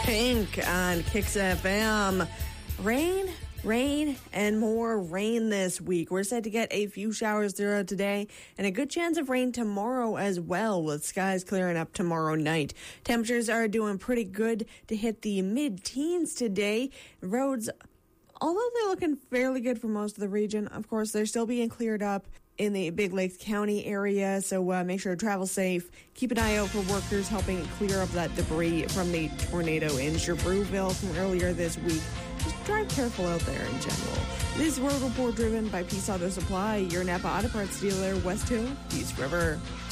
Pink on Kicks FM. Rain, and more rain this week. We're set to get a few showers throughout today and a good chance of rain tomorrow as well, with skies clearing up tomorrow night. Temperatures are doing pretty good to hit the mid-teens today. Roads, although they're looking fairly good for most of the region, of course, they're still being cleared up in the Big Lakes County area, so make sure to travel safe. Keep an eye out for workers helping clear up that debris from the tornado in Sherbrewville from earlier this week. Just drive careful out there in general. This road report driven by Peace Auto Supply, your Napa Auto Parts dealer, West Hill, Peace River.